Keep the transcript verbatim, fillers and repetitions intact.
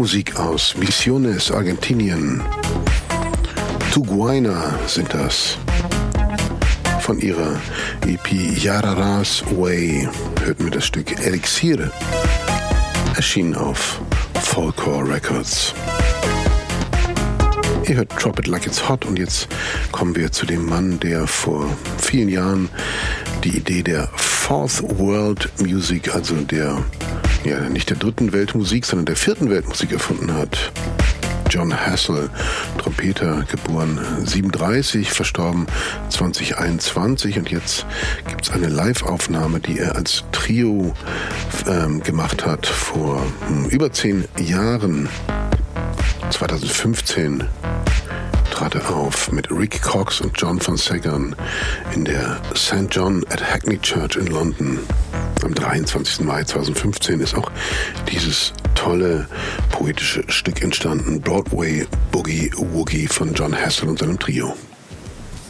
Musik aus Misiones, Argentinien. Tuguaina sind das. Von ihrer E P Yarara's Way hörten wir das Stück Elixir, erschienen auf Folklore Records. Ihr hört Drop It Like It's Hot und jetzt kommen wir zu dem Mann, der vor vielen Jahren die Idee der Fourth World Music, also der, ja, nicht der dritten Weltmusik, sondern der vierten Weltmusik erfunden hat. Jon Hassell, Trompeter, geboren siebenunddreißig, verstorben zwanzig einundzwanzig, und jetzt gibt es eine Live-Aufnahme, die er als Trio ähm, gemacht hat vor hm, über zehn Jahren. zweitausendfünfzehn trat er auf mit Rick Cox und John Van Seggern in der Saint John at Hackney Church in London. Am dreiundzwanzigsten Mai zweitausendfünfzehn ist auch dieses tolle poetische Stück entstanden, Broadway Boogie Woogie von Jon Hassell und seinem Trio.